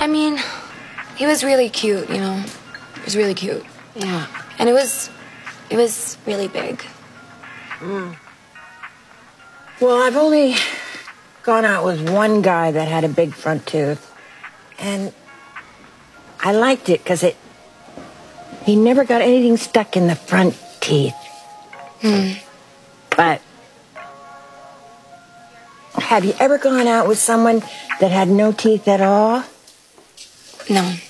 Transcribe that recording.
I mean, he was really cute, you know. He was really cute. Yeah. And it was really big. Well, I've only gone out with one guy that had a big front tooth. And I liked it because he never got anything stuck in the front teeth. But have you ever gone out with someone that had no teeth at all? No.